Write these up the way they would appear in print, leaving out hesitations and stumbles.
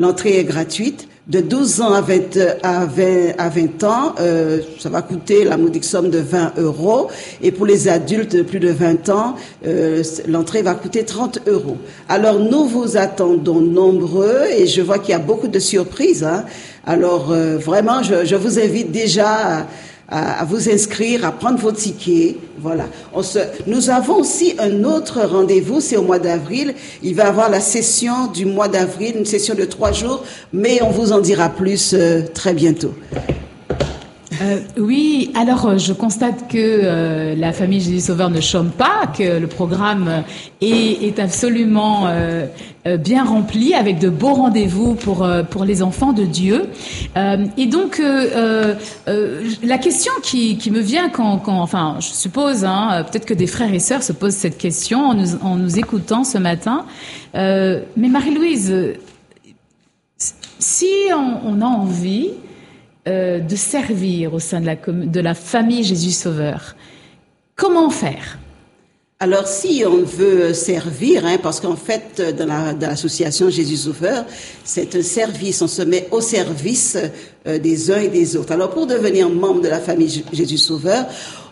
L'entrée est gratuite. De 12 ans à 20 ans, ça va coûter la modique somme de 20 €. Et pour les adultes de plus de 20 ans, l'entrée va coûter 30 €. Alors, nous vous attendons nombreux et je vois qu'il y a beaucoup de surprises. Alors, vraiment, je vous invite déjà à vous inscrire, à prendre vos tickets. Voilà. Nous avons aussi un autre rendez-vous, c'est au mois d'avril. Il va y avoir la session du mois d'avril, une session de 3 jours, mais on vous en dira plus très bientôt. Oui, alors je constate que la famille Jésus Sauveur ne chôme pas, que le programme est absolument bien rempli avec de beaux rendez-vous pour les enfants de Dieu. Et donc la question qui me vient quand enfin je suppose peut-être que des frères et sœurs se posent cette question en nous écoutant ce matin. Mais Marie-Louise, si on a envie de servir au sein de la famille Jésus Sauveur, comment faire? Alors, si on veut servir, parce qu'en fait, dans l'association Jésus Sauveur, c'est un service, on se met au service des uns et des autres. Alors, pour devenir membre de la famille Jésus Sauveur,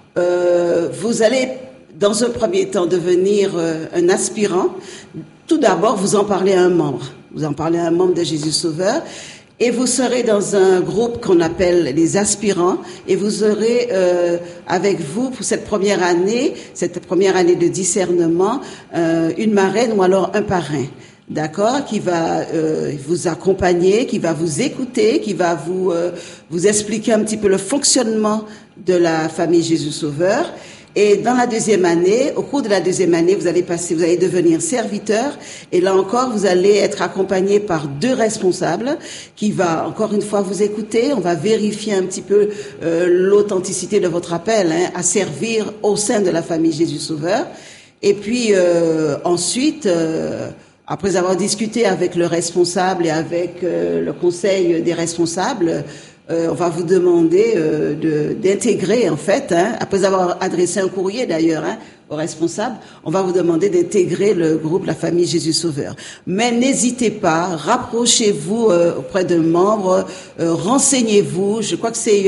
vous allez, dans un premier temps, devenir un aspirant. Tout d'abord, vous en parlez à un membre. Vous en parlez à un membre de Jésus Sauveur. Et vous serez dans un groupe qu'on appelle les aspirants, et vous aurez avec vous pour cette première année de discernement, une marraine ou alors un parrain, d'accord, qui va vous accompagner, qui va vous écouter, qui va vous expliquer un petit peu le fonctionnement de la famille Jésus Sauveur. Et dans la deuxième année, au cours de la deuxième année, vous allez devenir serviteur. Et là encore, vous allez être accompagné par 2 responsables qui va encore une fois vous écouter. On va vérifier un petit peu l'authenticité de votre appel à servir au sein de la famille Jésus Sauveur. Et puis ensuite, après avoir discuté avec le responsable et avec le conseil des responsables, on va vous demander d'intégrer, en fait, après avoir adressé un courrier d'ailleurs au responsable, on va vous demander d'intégrer le groupe La Famille Jésus Sauveur. Mais n'hésitez pas, rapprochez-vous auprès de membres, renseignez-vous. Je crois que c'est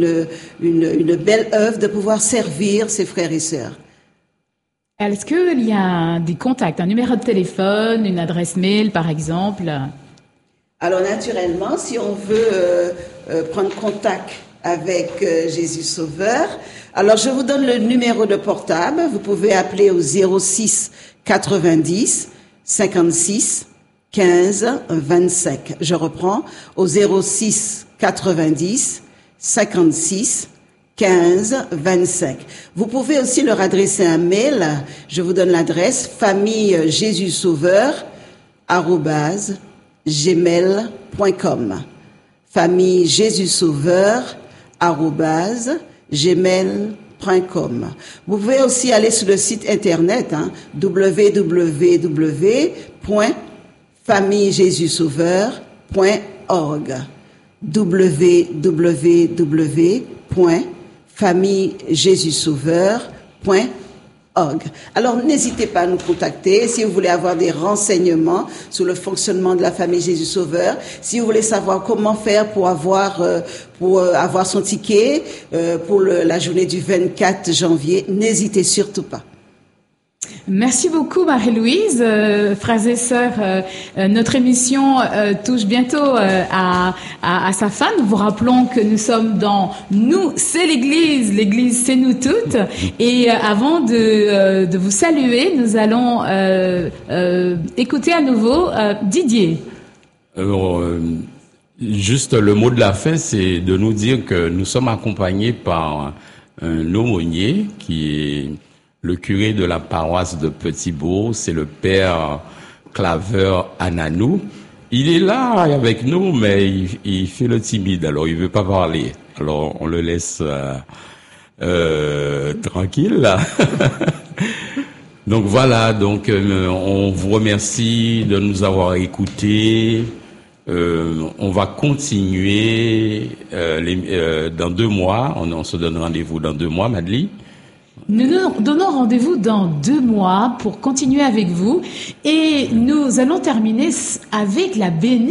une belle œuvre de pouvoir servir ses frères et sœurs. Est-ce qu'il y a des contacts, un numéro de téléphone, une adresse mail par exemple? Alors naturellement, si on veut prendre contact avec Jésus Sauveur, alors je vous donne le numéro de portable. Vous pouvez appeler au 06 90 56 15 25. Je reprends au 06 90 56 15 25. Vous pouvez aussi leur adresser un mail. Je vous donne l'adresse famillejesussauveur@gmail.com. famillejesussauveur@gmail.com. Vous pouvez aussi aller sur le site internet www.famillejesussauveur.org. www.famillejesussauveur.org. Alors, n'hésitez pas à nous contacter si vous voulez avoir des renseignements sur le fonctionnement de la famille Jésus Sauveur, si vous voulez savoir comment faire pour avoir son ticket pour la journée du 24 janvier, n'hésitez surtout pas. Merci beaucoup Marie-Louise. Frères et sœurs, notre émission touche bientôt à sa fin. Nous vous rappelons que nous sommes dans Nous, c'est l'Église c'est nous toutes. Et avant de vous saluer, nous allons écouter à nouveau Didier. Juste le mot de la fin, c'est de nous dire que nous sommes accompagnés par un aumônier qui est le curé de la paroisse de Petit-Bourg, c'est le père Claveur Ananou. Il est là avec nous, mais il fait le timide, alors il veut pas parler. Alors on le laisse tranquille. Là. Donc voilà, on vous remercie de nous avoir écoutés. On va continuer dans 2 mois. On se donne rendez-vous dans 2 mois, Madeleine. Nous nous donnons rendez-vous dans 2 mois pour continuer avec vous et nous allons terminer avec la bénédiction.